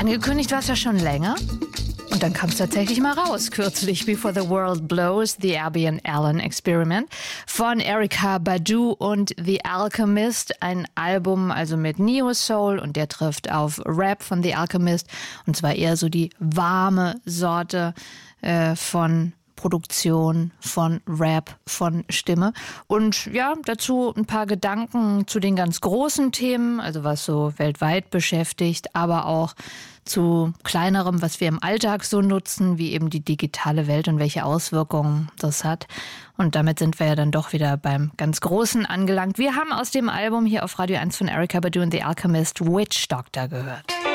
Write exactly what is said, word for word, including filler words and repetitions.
Angekündigt war es ja schon länger. Und dann kam es tatsächlich mal raus, kürzlich, Before the World Blows, The Abby and Alan Experiment von Erykah Badu und The Alchemist. Ein Album also mit Neo-Soul und der trifft auf Rap von The Alchemist. Und zwar eher so die warme Sorte äh, von Produktion, von Rap, von Stimme. Und ja, dazu ein paar Gedanken zu den ganz großen Themen, also was so weltweit beschäftigt, aber auch zu kleinerem, was wir im Alltag so nutzen, wie eben die digitale Welt und welche Auswirkungen das hat. Und damit sind wir ja dann doch wieder beim ganz Großen angelangt. Wir haben aus dem Album hier auf Radio eins von Erykah Badu und The Alchemist Witch Doctor gehört.